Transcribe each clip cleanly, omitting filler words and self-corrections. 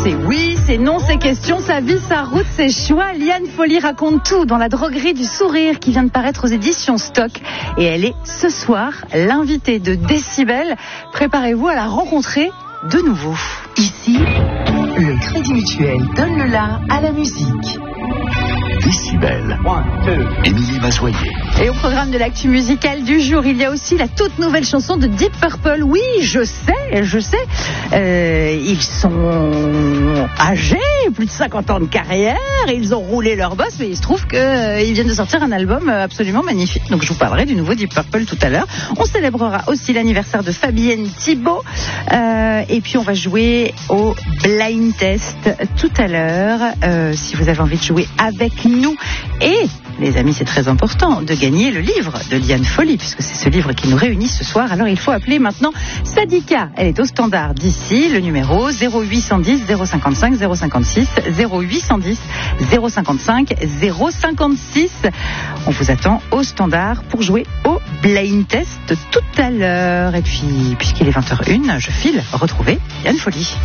C'est oui, c'est non, c'est question, sa vie, sa route, ses choix. Liane Folly raconte tout dans La droguerie du sourire qui vient de paraître aux éditions Stock. Et elle est ce soir l'invitée de Décibel. Préparez-vous à la rencontrer de nouveau. Ici, le Crédit Mutuel donne le la à la musique. Décibel. Émilie Mazoyer. Et au programme de l'actu musicale du jour, il y a aussi la toute nouvelle chanson de Deep Purple. Oui, je sais. Ils sont âgés, plus de 50 ans de carrière, ils ont roulé leur boss, mais il se trouve qu'ils viennent de sortir un album absolument magnifique. Donc je vous parlerai du nouveau Deep Purple tout à l'heure. On célébrera aussi l'anniversaire de Fabienne Thibault. Et puis on va jouer au blind test tout à l'heure. Si vous avez envie de jouer avec nous. Et les amis, c'est très important de gagner le livre de Liane Folly, puisque c'est ce livre qui nous réunit ce soir. Alors il faut appeler maintenant Sadika. Elle est au standard d'ici. Le numéro 0810 055 056 0810 055 056. On vous attend au standard pour jouer au blind test tout à l'heure. Et puis, puisqu'il est 20h01, je file retrouver Liane Folly.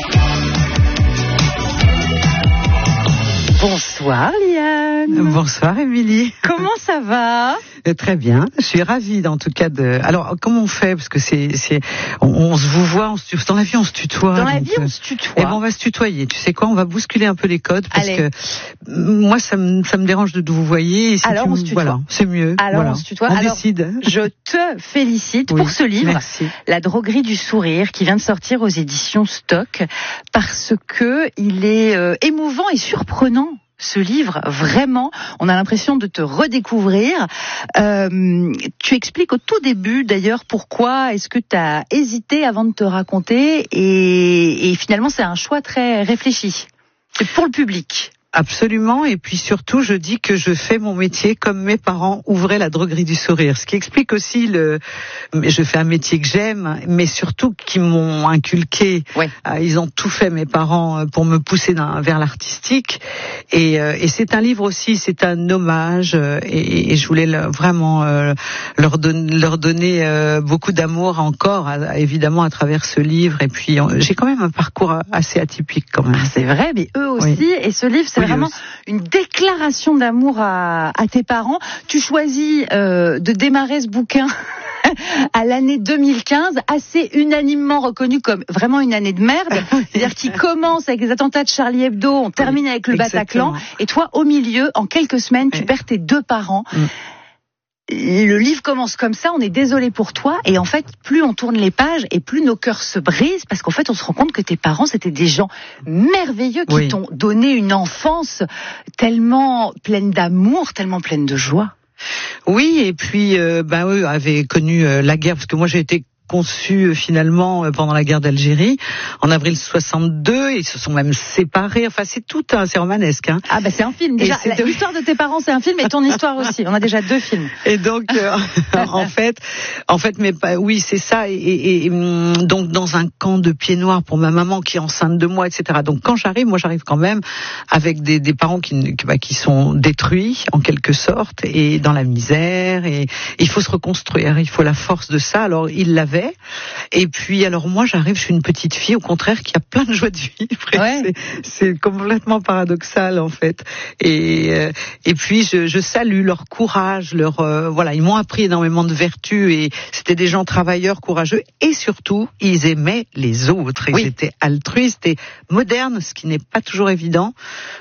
Bonsoir Liane. Bonsoir Émilie. Comment ça va ? Très bien. Je suis ravie en tout cas de. Alors comment on fait ? Parce que on se vous voit, dans la vie on se tutoie. Dans la vie on se tutoie. Et bon, on va se tutoyer. Tu sais quoi ? On va bousculer un peu les codes parce Allez. que moi ça me dérange de vous voyer. Et si alors on se tutoie. Voilà, c'est mieux. Alors voilà. on se tutoie. On Alors, décide. Je te félicite Oui, pour ce livre, merci. La droguerie du sourire, qui vient de sortir aux éditions Stock, parce que il est émouvant et surprenant. Ce livre, vraiment, on a l'impression de te redécouvrir. Tu expliques au tout début, d'ailleurs, pourquoi est-ce que tu as hésité avant de te raconter, et finalement, c'est un choix très réfléchi. C'est pour le public. Absolument, et puis surtout, je dis que je fais mon métier comme mes parents ouvraient la droguerie du sourire, ce qui explique aussi je fais un métier que j'aime, mais surtout qui m'ont inculqué. Ouais. Ils ont tout fait, mes parents, pour me pousser vers l'artistique, et c'est un livre aussi, c'est un hommage, et je voulais vraiment leur donner beaucoup d'amour encore, évidemment à travers ce livre, et puis j'ai quand même un parcours assez atypique quand même. Ah, c'est vrai, mais eux aussi, oui. Et ce livre, c'est vraiment une déclaration d'amour à tes parents. Tu choisis de démarrer ce bouquin à l'année 2015, assez unanimement reconnu comme vraiment une année de merde. C'est-à-dire qu'il commence avec les attentats de Charlie Hebdo, on termine avec le Bataclan, et toi, au milieu, en quelques semaines, tu perds tes deux parents. Le livre commence comme ça, on est désolé pour toi, et en fait, plus on tourne les pages et plus nos cœurs se brisent, parce qu'en fait, on se rend compte que tes parents, c'était des gens merveilleux qui t'ont donné une enfance tellement pleine d'amour, tellement pleine de joie. Oui, et puis, eux avaient connu la guerre, parce que moi j'ai été conçu finalement pendant la guerre d'Algérie en avril 62, ils se sont même séparés, enfin c'est romanesque. Ah bah c'est un film déjà, l'histoire de tes parents c'est un film, et ton histoire aussi, on a déjà 2 films. Et donc en fait mais oui c'est ça, et donc dans un camp de pieds noirs pour ma maman qui est enceinte de moi, etc. Donc quand j'arrive quand même avec des parents qui sont détruits en quelque sorte, et dans la misère, et il faut se reconstruire, il faut la force de ça. Alors il l'avait. Et puis alors moi j'arrive, je suis une petite fille au contraire qui a plein de joie de vivre. Ouais. C'est complètement paradoxal en fait. Et puis je salue leur courage, ils m'ont appris énormément de vertus, et c'était des gens travailleurs, courageux, et surtout ils aimaient les autres. Ils étaient altruistes et modernes, ce qui n'est pas toujours évident.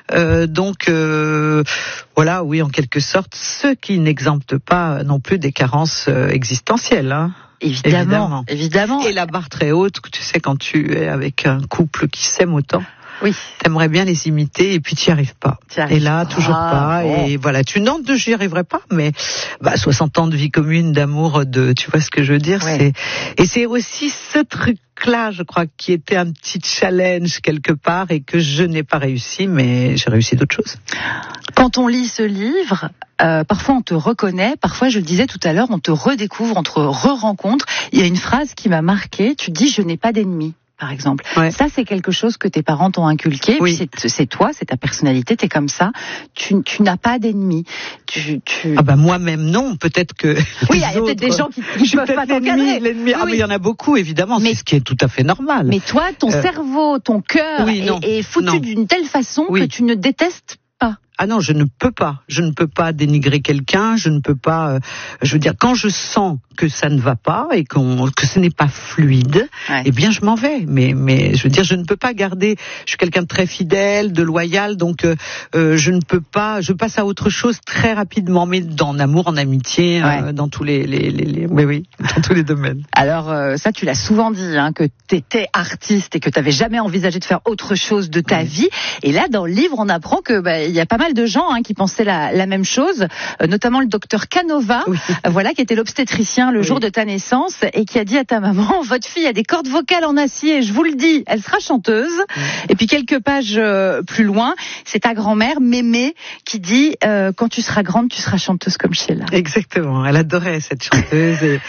En quelque sorte, ce qui n'exempte pas non plus des carences existentielles. Hein. Évidemment. Et la barre très haute, tu sais, quand tu es avec un couple qui s'aime autant. Oui. T'aimerais bien les imiter, et puis tu n'y arrives pas. Et là, toujours pas. Bon. Et voilà, j'y arriverai pas, mais 60 ans de vie commune, d'amour, tu vois ce que je veux dire. Ouais. C'est aussi ce truc-là, je crois, qui était un petit challenge quelque part, et que je n'ai pas réussi, mais j'ai réussi d'autres choses. Quand on lit ce livre, parfois on te reconnaît, parfois, je le disais tout à l'heure, on te redécouvre, on te re-rencontre. Il y a une phrase qui m'a marquée, tu dis « je n'ai pas d'ennemis ». par exemple. Ouais. Ça, c'est quelque chose que tes parents t'ont inculqué. Oui. Puis c'est toi, c'est ta personnalité, t'es comme ça. Tu n'as pas d'ennemis. Ah bah moi-même non, peut-être que oui, il y a peut-être des gens qui peuvent pas t'encadrer. L'ennemi. Ah mais il y en a beaucoup évidemment, c'est ce qui est tout à fait normal. Mais toi, ton cerveau, ton cœur est foutu d'une telle façon que tu ne détestes pas. Ah non, je ne peux pas dénigrer quelqu'un, je ne peux pas, je veux dire, quand je sens que ça ne va pas et que ce n'est pas fluide, eh bien je m'en vais. Mais je veux dire, je ne peux pas garder, je suis quelqu'un de très fidèle, de loyal, donc je ne peux pas, je passe à autre chose très rapidement, mais en amour, en amitié, dans tous dans tous les domaines. Alors ça, tu l'as souvent dit, que t'étais artiste et que t'avais jamais envisagé de faire autre chose de ta vie. Et là, dans le livre, on apprend que il y a pas mal de gens qui pensaient la même chose, notamment le docteur Canova, qui était l'obstétricien le jour de ta naissance et qui a dit à ta maman: votre fille a des cordes vocales en acier, je vous le dis, elle sera chanteuse. Et puis quelques pages plus loin, c'est ta grand-mère Mémé qui dit quand tu seras grande, tu seras chanteuse comme Sheila. Exactement, elle adorait cette chanteuse et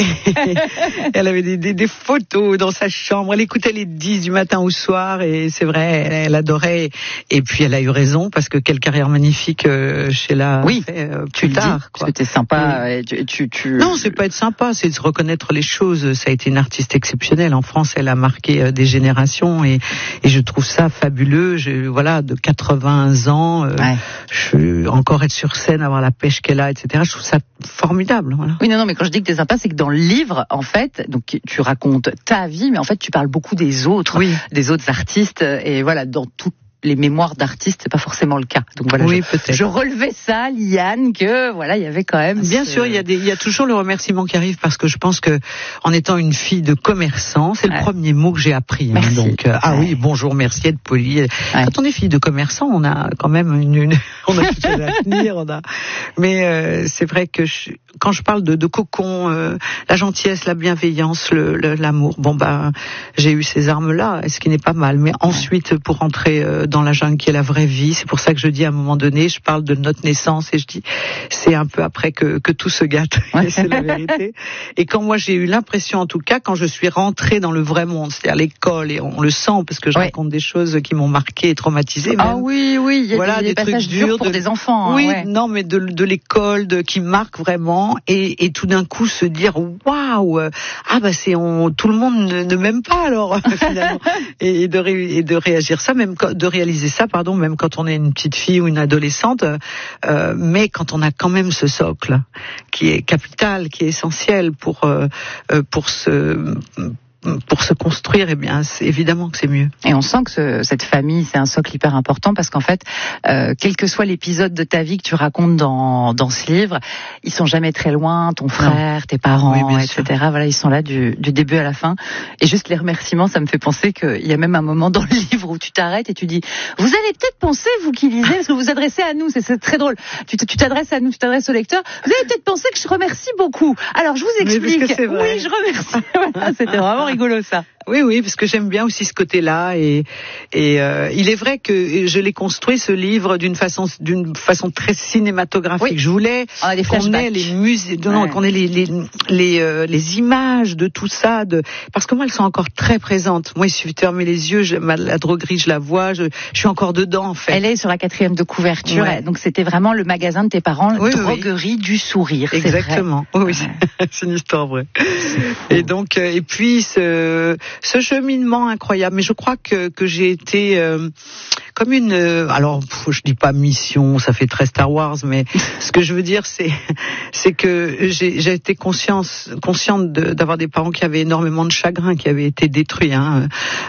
elle avait des photos dans sa chambre, elle écoutait les 10 du matin au soir et c'est vrai, elle adorait. Et puis elle a eu raison parce que quelle carrière magnifique Sheila a fait plus tard. C'était sympa. Non, c'est pas être sympa, c'est de reconnaître les choses. Ça a été une artiste exceptionnelle. En France, elle a marqué des générations et je trouve ça fabuleux. De 80 ans, encore être sur scène, avoir la pêche qu'elle a, etc. Je trouve ça formidable. Voilà. Oui, non, mais quand je dis que t'es sympa, c'est que dans le livre, en fait, donc tu racontes ta vie, mais en fait, tu parles beaucoup des autres artistes et dans tout. Les mémoires d'artistes, c'est pas forcément le cas. Donc voilà, je relevais ça, Liane, que il y avait quand même. Bien sûr, il y a toujours le remerciement qui arrive parce que je pense que en étant une fille de commerçant, c'est le premier mot que j'ai appris. Merci. Donc oui, bonjour, merci, être poli. Quand on est fille de commerçant, on a quand même on a quelque chose à tenir, Mais c'est vrai que quand je parle de cocon, la gentillesse, la bienveillance, l'amour. J'ai eu ces armes-là, ce qui n'est pas mal. Mais ensuite, pour rentrer dans la jungle qui est la vraie vie. C'est pour ça que je dis à un moment donné, je parle de notre naissance et je dis c'est un peu après que tout se gâte. Et c'est la vérité. Et quand moi j'ai eu l'impression, en tout cas, quand je suis rentrée dans le vrai monde, c'est-à-dire l'école, et on le sent parce que je raconte des choses qui m'ont marquée et traumatisée. Ah oui, il y a des passages durs pour des enfants. Non, mais de l'école qui marque vraiment et tout d'un coup se dire waouh, tout le monde ne m'aime pas alors finalement et de réagir ça, même de réaliser ça, même quand on est une petite fille ou une adolescente, mais quand on a quand même ce socle qui est capital, qui est essentiel pour se construire, c'est évidemment que c'est mieux. Et on sent que cette famille, c'est un socle hyper important parce qu'en fait, quel que soit l'épisode de ta vie que tu racontes dans ce livre, ils sont jamais très loin, ton frère, tes parents, etc. Ils sont là du début à la fin. Et juste les remerciements, ça me fait penser qu'il y a même un moment dans le livre où tu t'arrêtes et tu dis, vous allez peut-être penser, vous qui lisez, parce que vous vous adressez à nous, c'est très drôle. Tu t'adresses à nous, tu t'adresses au lecteur. Vous allez peut-être penser que je remercie beaucoup. Alors je vous explique. Oui, je remercie. C'était vraiment rigolo ça. Oui, parce que j'aime bien aussi ce côté-là et il est vrai que je l'ai construit ce livre d'une façon très cinématographique. Oui. Je voulais qu'on ait les musées, qu'on ait les images de tout ça, parce que moi elles sont encore très présentes. Moi il suffit de fermer les yeux, la droguerie je la vois, je suis encore dedans en fait. Elle est sur la 4e de couverture, donc c'était vraiment le magasin de tes parents, la droguerie du sourire. Exactement. C'est vrai. Oui, c'est une histoire vraie. Et donc et puis ce cheminement incroyable, mais je crois que j'ai été comme alors je dis pas mission, ça fait très Star Wars, mais ce que je veux dire c'est que j'ai été consciente d'avoir des parents qui avaient énormément de chagrin, qui avaient été détruits